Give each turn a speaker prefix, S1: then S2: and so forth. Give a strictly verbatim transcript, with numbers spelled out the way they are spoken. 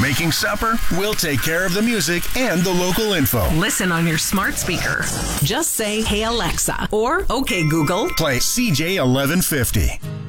S1: Making supper? We'll take care of the music and the local info.
S2: Listen on your smart speaker. Just say, "Hey Alexa," or "Okay Google."
S1: Play C J eleven fifty.